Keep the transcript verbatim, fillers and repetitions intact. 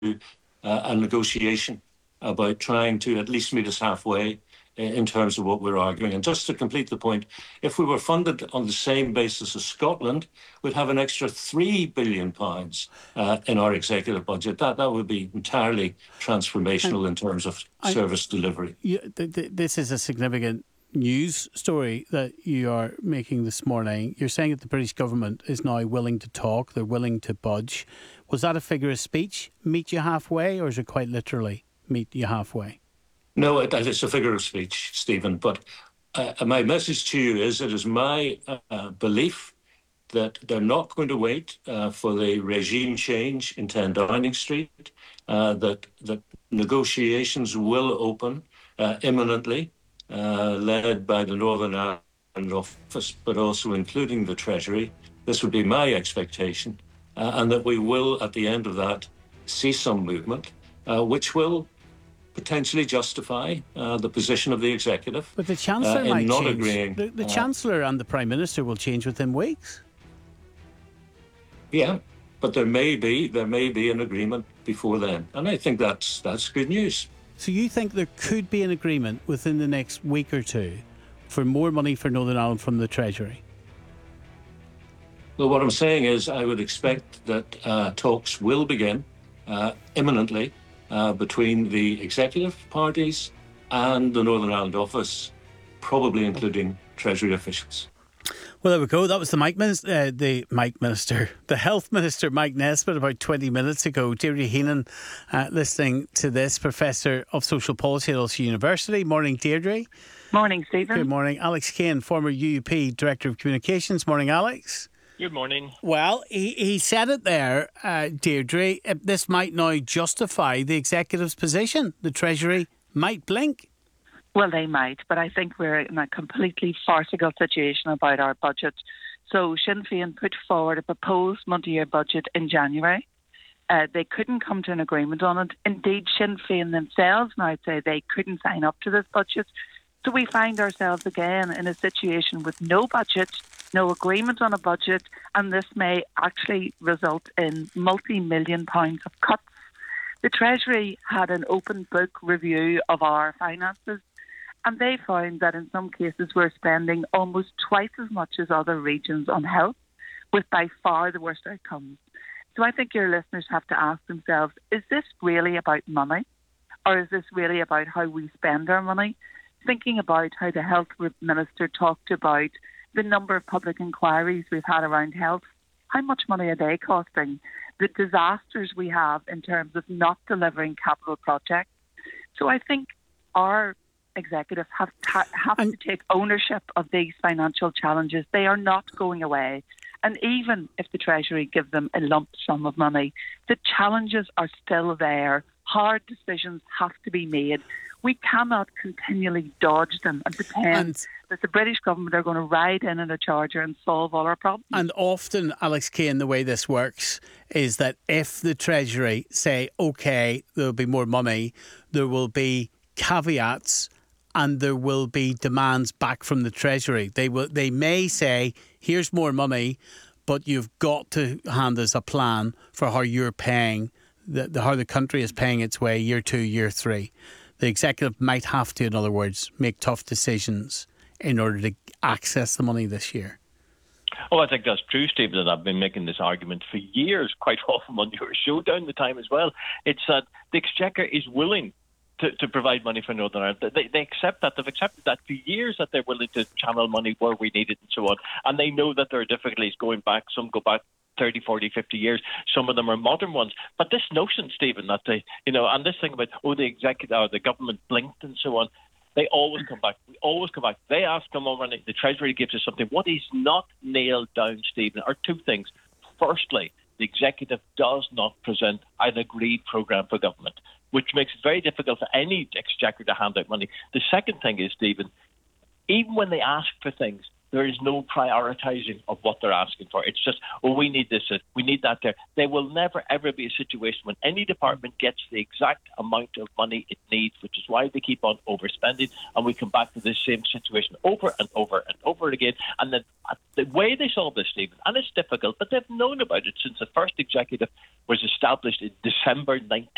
uh, a negotiation about trying to at least meet us halfway in terms of what we're arguing. And just to complete the point, if we were funded on the same basis as Scotland, we'd have an extra three billion pounds uh, in our executive budget. That that would be entirely transformational in terms of I, service delivery. You, th- th- this is a significant news story that you are making this morning. You're saying that the British government is now willing to talk, they're willing to budge. Was that a figure of speech, meet you halfway, or is it quite literally meet you halfway? No, it, it's a figure of speech, Stephen. But uh, my message to you is it is my uh, belief that they're not going to wait uh, for the regime change in ten Downing Street, uh, that, that negotiations will open uh, imminently, uh, led by the Northern Ireland Office, but also including the Treasury. This would be my expectation, uh, and that we will, at the end of that, see some movement, uh, which will potentially justify uh, the position of the executive. But the Chancellor uh, might not change. Agreeing, the the uh, Chancellor and the Prime Minister will change within weeks. Yeah, but there may be there may be an agreement before then, and I think that's that's good news. So you think there could be an agreement within the next week or two for more money for Northern Ireland from the Treasury? Well, what I'm saying is I would expect that uh, talks will begin uh, imminently uh, between the executive parties and the Northern Ireland Office, probably including Treasury officials. Well, there we go. That was the Mike Minister, uh, the Mike Minister, the Health Minister, Mike Nesbitt, about twenty minutes ago. Deirdre Heenan, uh, listening to this, Professor of Social Policy at Ulster University. Morning, Deirdre. Morning, Stephen. Good morning. Alex Kane, former U U P Director of Communications. Morning, Alex. Good morning. Well, he, he said it there, uh, Deirdre. This might now justify the executive's position. The Treasury might blink. Well, they might, but I think we're in a completely farcical situation about our budget. So Sinn Féin put forward a proposed multi-year budget in January. Uh, they couldn't come to an agreement on it. Indeed, Sinn Féin themselves now say they couldn't sign up to this budget. So we find ourselves again in a situation with no budget, no agreement on a budget, and this may actually result in multi-million pounds of cuts. The Treasury had an open book review of our finances, and they found that in some cases we're spending almost twice as much as other regions on health, with by far the worst outcomes. So I think your listeners have to ask themselves, is this really about money? Or is this really about how we spend our money? Thinking about how the health minister talked about the number of public inquiries we've had around health, how much money are they costing? The disasters we have in terms of not delivering capital projects. So I think our executive have ta- have to take ownership of these financial challenges. They are not going away. And even if the Treasury give them a lump sum of money, the challenges are still there. Hard decisions have to be made. We cannot continually dodge them and pretend and that the British government are going to ride in in a charger and solve all our problems. And often, Alex Kane, the way this works is that if the Treasury say, OK, there will be more money, there will be caveats and there will be demands back from the Treasury. They will. They may say, here's more money, but you've got to hand us a plan for how you're paying, the, the how the country is paying its way year two, year three. The executive might have to, in other words, make tough decisions in order to access the money this year. Oh, I think that's true, Stephen, and I've been making this argument for years, quite often on your show down the time as well. It's that the Exchequer is willing to, to provide money for Northern Ireland. They, they accept that. They've accepted that for years, that they're willing to channel money where we need it and so on. And they know that there are difficulties going back. Some go back thirty, forty, fifty years. Some of them are modern ones. But this notion, Stephen, that they, you know, and this thing about, oh, the executive or the government blinked and so on, they always come back. We always come back. They ask them more money. The Treasury gives us something. What is not nailed down, Stephen, are two things. Firstly, the executive does not present an agreed programme for government, which makes it very difficult for any exchequer to hand out money. The second thing is, Stephen, even when they ask for things, there is no prioritising of what they're asking for. It's just, oh, we need this, we need that there. There will never, ever be a situation when any department gets the exact amount of money it needs, which is why they keep on overspending, and we come back to this same situation over and over and over again. And then the way they solve this, Stephen, and it's difficult, but they've known about it since the first executive was established in December nineteen